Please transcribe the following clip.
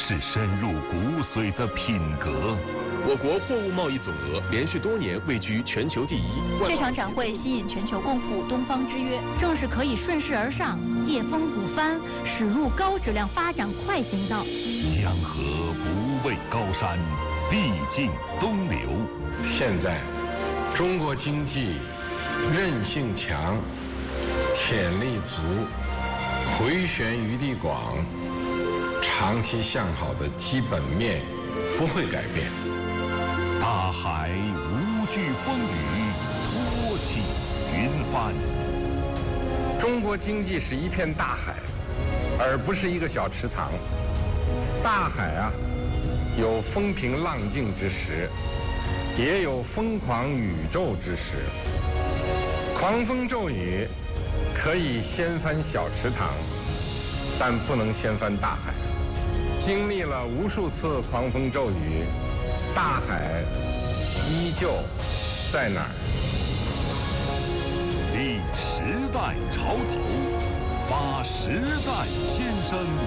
是深入骨髓的品格。 我国货物贸易总额连续多年位居全球第一。 这场展会吸引全球共赴东方之约，正是可以顺势而上，借风鼓帆，驶入高质量发展快行道。 江河不畏高山，必尽东流。 现在，中国经济韧性强，潜力足，回旋余地广，长期向好的基本面不会改变。 大海无惧风雨，托起云帆。 中国经济是一片大海，而不是一个小池塘。大海啊，有风平浪静之时，也有疯狂宇宙之时。狂风骤雨可以掀翻小池塘，但不能掀翻大海。经历了无数次狂风骤雨，大海依旧在哪儿？ 立时代潮头，把时代先声